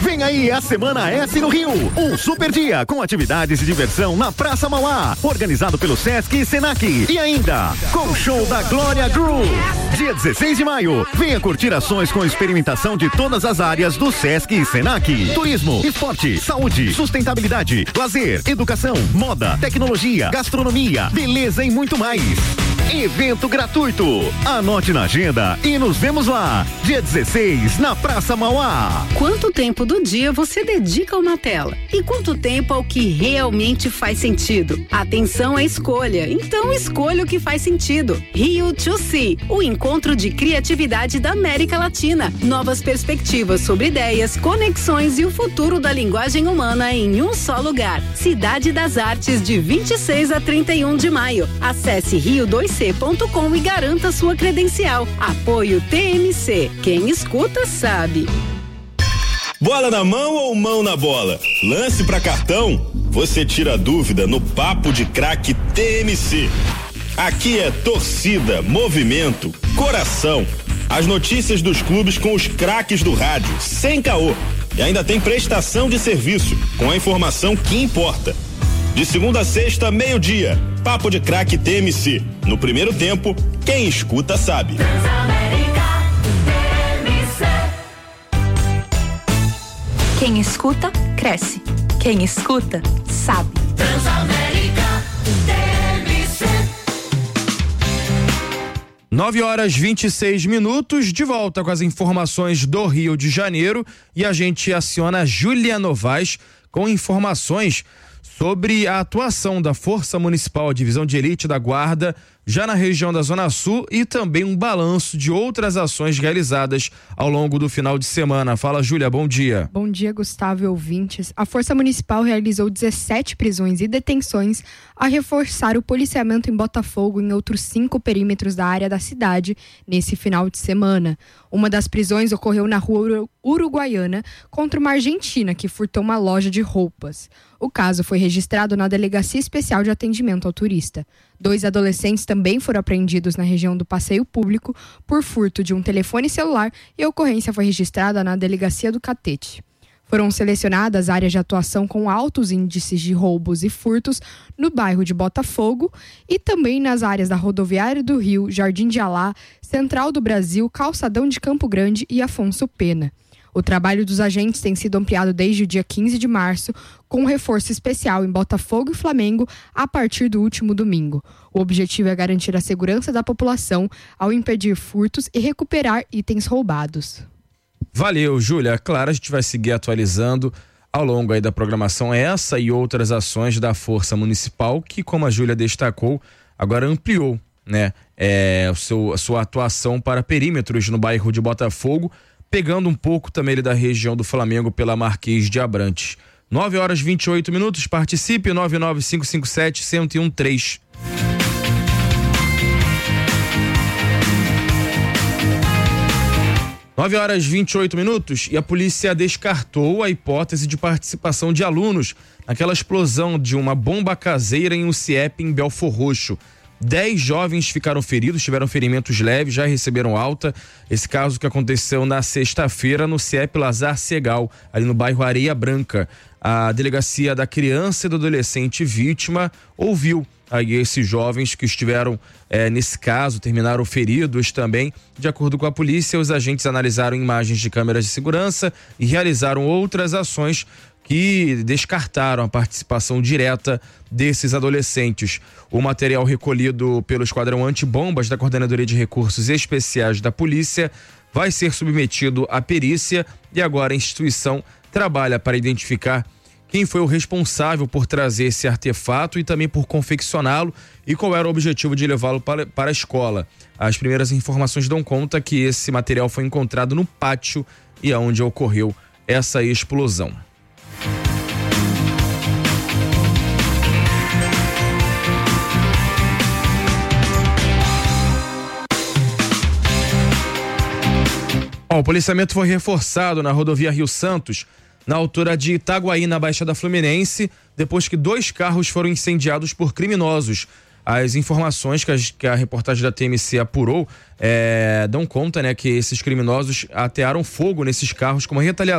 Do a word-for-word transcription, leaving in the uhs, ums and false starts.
Vem aí a Semana S no Rio, um super dia com atividades e diversão na Praça Mauá, organizado pelo Sesc e Senac. E ainda, com o show da Glória Groove. Dia dezesseis de maio, venha curtir ações com experimentação de todas as áreas do Sesc e Senac. Turismo, esporte, saúde, sustentabilidade, lazer, educação, moda, tecnologia, gastronomia, beleza e muito mais. Evento gratuito. Anote na agenda e nos vemos lá. Dia dezesseis, na Praça Mauá. Quanto tempo do dia você dedica a uma tela? E quanto tempo ao que realmente faz sentido? Atenção à escolha. Então escolha o que faz sentido. Rio to See, o encontro de criatividade da América Latina. Novas perspectivas sobre ideias, conexões e o futuro da linguagem humana em um só lugar. Cidade das Artes, de vinte e seis a trinta e um de maio. Acesse rio dois c ponto com e garanta sua credencial. Apoio T M C. Quem escuta sabe. Bola na mão ou mão na bola? Lance pra cartão? Você tira a dúvida no Papo de Craque T M C. Aqui é torcida, movimento, coração. As notícias dos clubes com os craques do rádio, sem caô. E ainda tem prestação de serviço, com a informação que importa. De segunda a sexta, meio-dia, Papo de Craque T M C. No primeiro tempo, quem escuta sabe. Quem escuta, cresce. Quem escuta, sabe. Transamérica T M C. nove horas e vinte e seis minutos, de volta com as informações do Rio de Janeiro, e a gente aciona a Júlia Novaes com informações sobre a atuação da Força Municipal, Divisão de Elite da Guarda, já na região da Zona Sul, e também um balanço de outras ações realizadas ao longo do final de semana. Fala, Júlia, bom dia. Bom dia, Gustavo e ouvintes. A Força Municipal realizou dezessete prisões e detenções a reforçar o policiamento em Botafogo e em outros cinco perímetros da área da cidade nesse final de semana. Uma das prisões ocorreu na rua Uruguaiana contra uma argentina que furtou uma loja de roupas. O caso foi registrado na Delegacia Especial de Atendimento ao Turista. Dois adolescentes também foram apreendidos na região do Passeio Público por furto de um telefone celular, e a ocorrência foi registrada na Delegacia do Catete. Foram selecionadas áreas de atuação com altos índices de roubos e furtos no bairro de Botafogo e também nas áreas da Rodoviária do Rio, Jardim de Alá, Central do Brasil, Calçadão de Campo Grande e Afonso Pena. O trabalho dos agentes tem sido ampliado desde o dia quinze de março, com um reforço especial em Botafogo e Flamengo a partir do último domingo. O objetivo é garantir a segurança da população ao impedir furtos e recuperar itens roubados. Valeu, Júlia. Claro, a gente vai seguir atualizando ao longo aí da programação essa e outras ações da Força Municipal, que, como a Júlia destacou, agora ampliou, né, é, o seu, a sua atuação para perímetros no bairro de Botafogo, pegando um pouco também ele da região do Flamengo pela Marquês de Abrantes. nove horas e vinte e oito minutos, participe, nove nove cinco cinco sete, um zero um três. nove horas e vinte e oito minutos, e a polícia descartou a hipótese de participação de alunos naquela explosão de uma bomba caseira em um C I E P em Belfor Roxo. Dez jovens ficaram feridos, tiveram ferimentos leves, já receberam alta. Esse caso que aconteceu na sexta-feira no C I E P Lazar Segal, ali no bairro Areia Branca. A Delegacia da Criança e do Adolescente Vítima ouviu aí esses jovens que estiveram eh, nesse caso, terminaram feridos também. De acordo com a polícia, os agentes analisaram imagens de câmeras de segurança e realizaram outras ações que descartaram a participação direta desses adolescentes. O material recolhido pelo Esquadrão Antibombas da Coordenadoria de Recursos Especiais da Polícia vai ser submetido à perícia, e agora a instituição trabalha para identificar quem foi o responsável por trazer esse artefato e também por confeccioná-lo, e qual era o objetivo de levá-lo para, para a escola. As primeiras informações dão conta que esse material foi encontrado no pátio e aonde ocorreu essa explosão. Bom, o policiamento foi reforçado na rodovia Rio Santos, na altura de Itaguaí, na Baixada Fluminense, depois que dois carros foram incendiados por criminosos. As informações que a, que a reportagem da T M C apurou é, dão conta, né, que esses criminosos atearam fogo nesses carros como retaliação